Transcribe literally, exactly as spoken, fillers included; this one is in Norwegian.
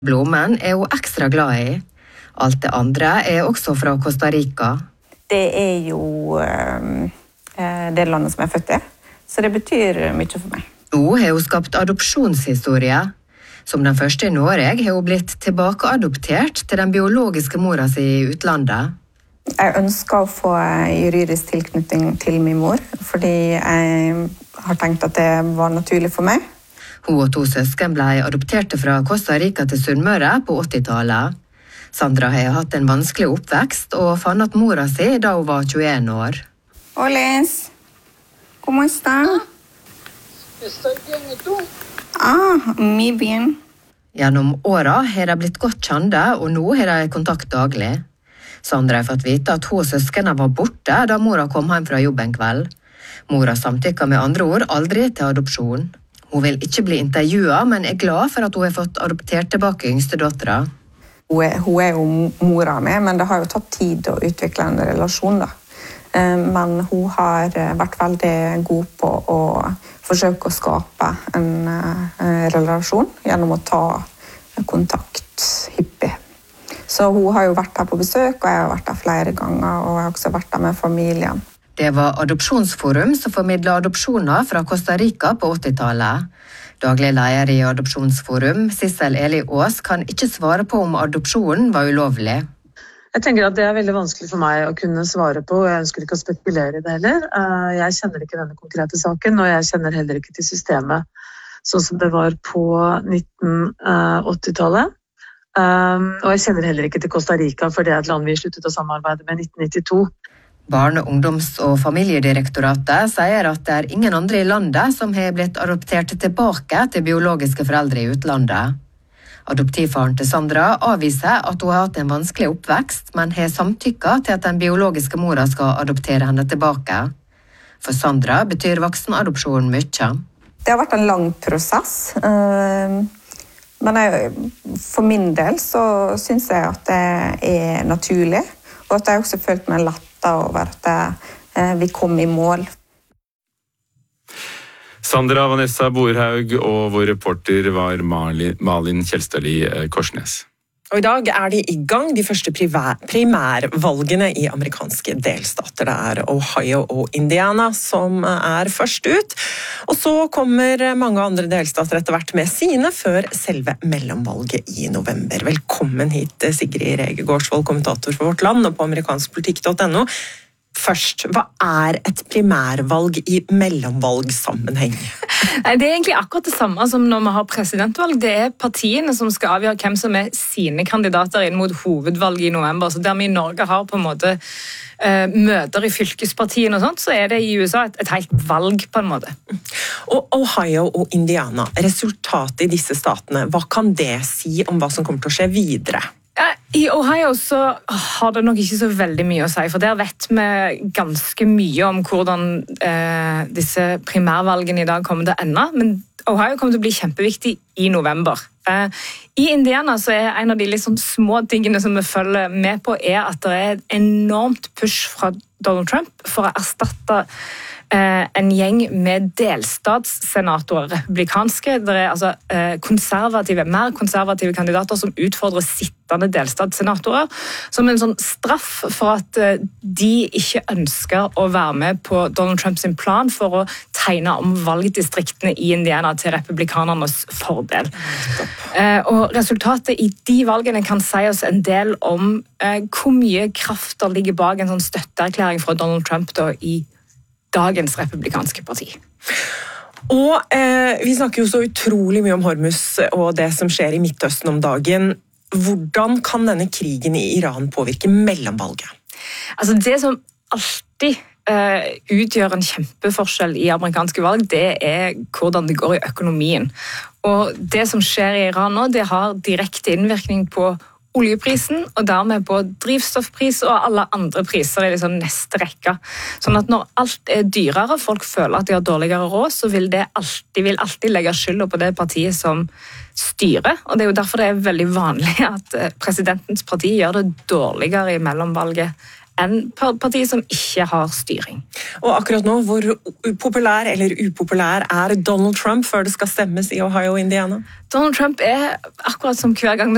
Blommen er hun ekstra glad i. Alt det andre er også fra Costa Rica. Det er jo eh, det landet som jeg er født i, så det betyr mye for meg. Nå har hun skapt adopsjonshistorie. Som den første i Norge har hun blitt tilbakeadoptert til den biologiske mora si i utlandet. Jeg ønsker å få juridisk tilknytning til min mor, fordi jeg har tenkt at det var naturlig for meg. Hun og to søsken ble adopterte fra Costa Rica til Sunnmøre på åttitallet. Sandra har hatt en vanskelig oppvekst og fant at mora si da hun var tjueen år. Oles, ¿cómo está? Estoy bien, ¿y tú? Ah, muy bien. Gjennom åra har de blitt godt kjente, og nå har de kontakt daglig. Sandra har fått vite at hun og søskene var borte da mora kom hjem fra jobb en kveld. Mora samtykker med andre ord aldri til adopsjon. Hun vil ikke bli intervjuet, men er glad for at hun har fått adoptert tilbake yngstedatteren. Hun er, hun er jo mora mi, men det har jo tatt tid å utvikle en relasjon da. Men hun har vært veldig god på å forsøke å skape en, en relasjon gjennom å ta kontakt hyppig. Så hun har jo vært her på besøk, og jeg har vært her flere ganger, og jeg har også vært her med familien. Det var Adopsjonsforum som formidlet adopsjoner fra Costa Rica på åttitallet. Daglig leder i Adopsjonsforum, Sissel Eli Aas, kan ikke svare på om adopsjonen var ulovlig. Jeg tenker at det er veldig vanskelig for meg å kunne svare på, og jeg ønsker ikke å spekulere i det heller. Jeg kjenner ikke denne konkrete saken, og jeg kjenner heller ikke til systemet sånn som det var på nitten åttitallet. Og jeg kjenner heller ikke til Costa Rica, for det er et land vi sluttet å samarbeide med i nitten nittito. Barne-, ungdoms- og familiedirektoratet sier at det er ingen andre i landet som har blitt adoptert tilbake til biologiske foreldre i utlandet. Adoptivfaren til Sandra avviser at hun har hatt en vanskelig oppvekst, men har samtykket til at den biologiske mora skal adoptere henne tilbake. For Sandra betyr voksenadopsjon mye. Det har vært en lang prosess, men jeg, for min del så synes jeg at det er naturlig, og at jeg også følte meg lett over at vi kom i mål. Sandra Vanessa Borhaug og vår reporter var Malin Kjelstøli Korsnes. Og I dag er de I gang, de første primærvalgene I amerikanske delstater. Det er Ohio og Indiana som er først ut. Og så kommer mange andre delstater etter hvert med sine før selve mellomvalget I november. Velkommen hit, Sigrid Rege Gårdsvold, kommentator for Vårt Land og på amerikanskpolitikk punktum no. Først, hva er et primærvalg I mellomvalgsammenheng? Det er egentlig akkurat det samme som når vi har presidentvalg. Det er partiene som skal avgjøre hvem som er sine kandidater inn mot hovedvalget I november. Så der vi I Norge har på en måte uh, møter I fylkespartiene og sånt, så er det I USA et, et helt valg på en måte. Og Ohio og Indiana, resultatet I disse statene, hva kan det si om hva som kommer til å skje videre? Ja, I Ohio så har det nok ikke så veldig mye å si, for der vet vi ganske mye om hvordan eh, disse primærvalgene I dag kommer til å ende, men Ohio kommer til å bli kjempeviktig I november. Eh, I Indiana så er en av de litt sånn små tingene som vi følger med på er at det er et enormt push fra Donald Trump for å erstatte eh, en gjeng med delstatssenatorer, republikanske, det er altså eh, konservative, mer konservative kandidater som utfordrer sittende delstatssenatorer, som en sånn straff for at eh, de ikke ønsker å være med på Donald Trumps plan for å tegne om valgdistriktene I Indiana til republikanernes fordel. Eh, og resultatet I de valgene kan si oss en del om eh, hvor mye kraft der ligger bak en sånn støtteerklæring fra Donald Trump da, I dagens republikanske parti. Og eh, vi snakker jo så utrolig mye om Hormuz og det som skjer I Midtøsten om dagen. Hvordan kan denne krigen I Iran påvirke mellomvalget? Altså det som alltid uh, utgjør en kjempeforskjell I amerikanske valg, det er hvordan det går I økonomien. Og det som skjer I Iran nå, det har direkte innvirkning på oljeprisen, og dermed på drivstoffpris og alle andre priser I liksom neste rekke. Sånn at når alt er dyrere, folk føler at de har dårligere råd, så vil det alltid, vil alltid legge skylda på det partiet som styrer. Og det er jo derfor det er veldig vanlig at presidentens parti gjør det dårligere I mellomvalget enn partier som ikke har styring. Og akkurat nå, hvor populær eller upopulær er Donald Trump før det skal stemmes I Ohio og Indiana? Donald Trump er, akkurat som hver gang vi